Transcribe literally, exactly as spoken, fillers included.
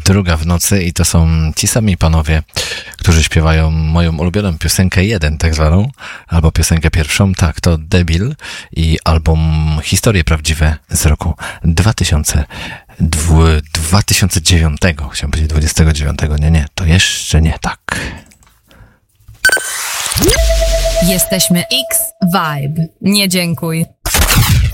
druga w nocy i to są ci sami panowie, którzy śpiewają moją ulubioną piosenkę jeden, tak zwaną, albo piosenkę pierwszą, tak, to Debil i album Historie Prawdziwe z roku dwa tysiące dziewiątego, chciałem powiedzieć dwudziestego dziewiątego, nie, nie, to jeszcze nie tak. Jesteśmy X-Vibe, nie dziękuj.